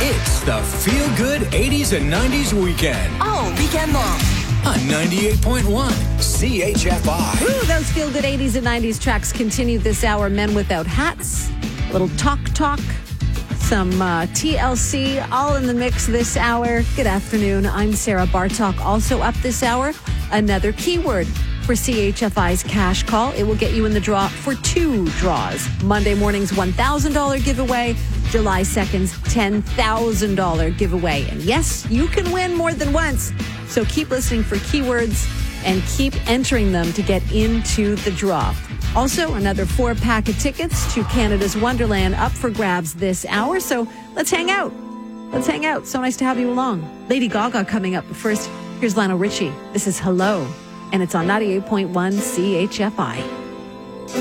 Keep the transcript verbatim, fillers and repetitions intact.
It's the Feel Good eighties and nineties weekend Oh, weekend long. on ninety-eight point one C H F I. Ooh, those feel-good eighties and nineties tracks continue this hour. Men Without Hats, little Talk Talk, some uh, T L C, all in the mix this hour. Good afternoon. I'm Sarah Bartok. Also up this hour, another keyword for C H F I's Cash Call. It will get you in the draw for two draws. Monday morning's one thousand dollars giveaway. July second's ten thousand dollars giveaway. And yes, you can win more than once. So keep listening for keywords and keep entering them to get into the draw. Also, another four pack of tickets to Canada's Wonderland up for grabs this hour. So let's hang out. Let's hang out. So nice to have you along. Lady Gaga coming up. But first, here's Lionel Richie. This is Hello, and it's on ninety-eight point one C H F I.